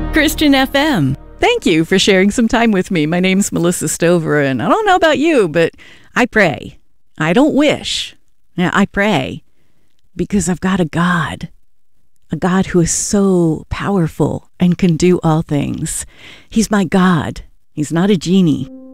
Christian FM. Thank you for sharing some time with me. My name's Melissa Stover, and I don't know about you, but I pray. I don't wish. Yeah, I pray because I've got a God who is so powerful and can do all things. He's my God. He's not a genie.